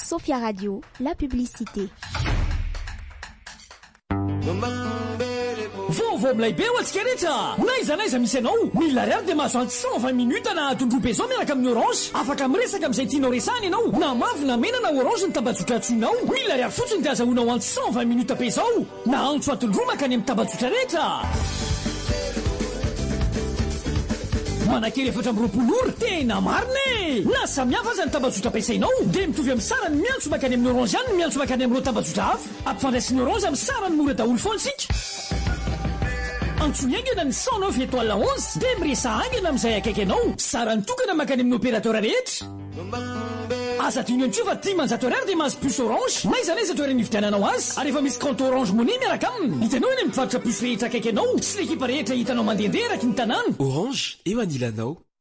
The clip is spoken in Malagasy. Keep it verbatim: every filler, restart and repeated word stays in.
Sophia Radio, la publicité. Vaovao milay be ho antsika rehetra. Naiza naiza misy anao. Mila ariary dia mahazo antsy cent vingt minutes na tondrobe zao miaraka amin'ny Orange. Afaka miresaka amin'izay tianao resahana ianao. Na mavy na mena na Orange ny tambazotra antsoinao. Mila ariary fotsiny dia azahoanao antsy cent vingt minutes be zao. Na antso atondro makany amin'ny tambazotra rehetra. Manakely efatra amby roapolo ora tena marina e. Na samihafa aza ny tambazotra ampiasainao dia mitovy amin'ny sarany miantso makany amin'ny Orange ihany miantso makany amin'ireo tambazotra hafa. Ampifandraisin'ny Orange amin'ny sarany mora daholo foana isika. Antsoina aingana ny cent neuf étoile onze dia miresa aingana amin'izay akaiky anao. Sarany tokana makany amin'ny opérateur rehetra. Aza tiany ihany koa fa dimanjato ariary dia mahazo puce Orange. Naiza naiza toerana ividiananao azy. Ary efa misy compte Orange Money miaraka aminy. Hitanao eny amin'ny mpivarotra puce rehetra akaiky anao sy l'ekipa rehetra hitanao mandehandeha eraky ny tanàna. Orange eo anilanao.